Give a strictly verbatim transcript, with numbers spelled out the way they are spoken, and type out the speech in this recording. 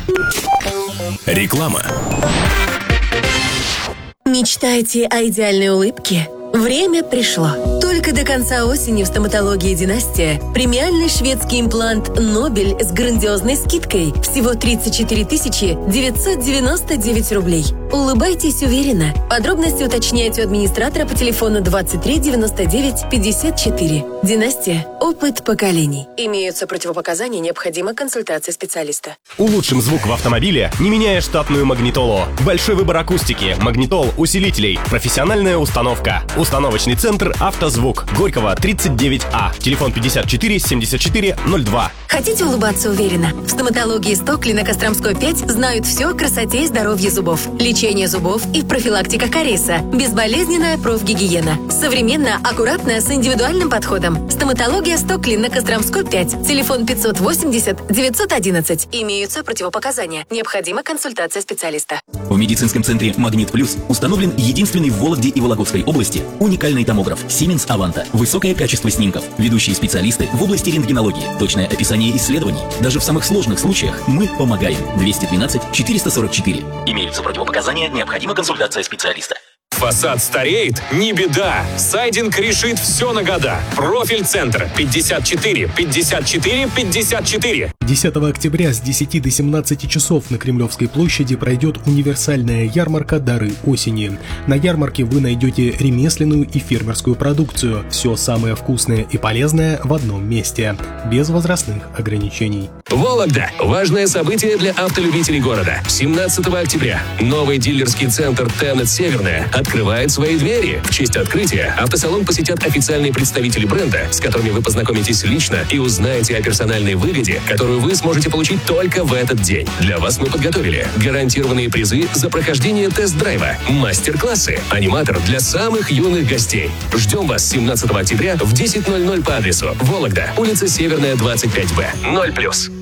Реклама. Мечтаете о идеальной улыбке? Время пришло. Только до конца осени в стоматологии «Династия» премиальный шведский имплант «Нобель» с грандиозной скидкой. Всего тридцать четыре тысячи девятьсот девяносто девять рублей. Улыбайтесь уверенно. Подробности уточняйте у администратора по телефону двадцать три девяносто девять пятьдесят четыре. «Династия» – опыт поколений. Имеются противопоказания, необходима консультация специалиста. Улучшим звук в автомобиле, не меняя штатную магнитолу. Большой выбор акустики, магнитол, усилителей, профессиональная установка. Установочный центр «Автозвук». Горького, тридцать девять А. Телефон пятьдесят четыре семьдесят четыре ноль два. Хотите улыбаться уверенно? В стоматологии «Стокли» на Костромской пять знают все о красоте и здоровье зубов. Лечение зубов и профилактика кариеса. Безболезненная профгигиена. Современно, аккуратно, с индивидуальным подходом. Стоматология «Стокли» на Костромской пять. Телефон пятьсот восемьдесят девятьсот одиннадцать. Имеются противопоказания. Необходима консультация специалиста. В медицинском центре «Магнит Плюс» установлен единственный в Вологде и Вологодской области уникальный томограф Siemens Avanta. Высокое качество снимков, ведущие специалисты в области рентгенологии, точное описание исследований. Даже в самых сложных случаях мы помогаем. двести двенадцать четыреста сорок четыре. Имеются противопоказания, необходима консультация специалиста. Фасад стареет? Не беда! Сайдинг решит все на года. Профиль-центр пятьдесят четыре пятьдесят четыре пятьдесят четыре. десятого октября с десяти до семнадцати часов на Кремлевской площади пройдет универсальная ярмарка «Дары осени». На ярмарке вы найдете ремесленную и фермерскую продукцию. Все самое вкусное и полезное в одном месте. Без возрастных ограничений. Вологда. Важное событие для автолюбителей города. семнадцатого октября. Новый дилерский центр «Тенет Северная» открывает свои двери. В честь открытия автосалон посетят официальные представители бренда, с которыми вы познакомитесь лично и узнаете о персональной выгоде, которую вы сможете получить только в этот день. Для вас мы подготовили гарантированные призы за прохождение тест-драйва, мастер-классы, аниматор для самых юных гостей. Ждем вас семнадцатого октября в десять ноль ноль по адресу Вологда, улица Северная, двадцать пять Б. ноль плюс.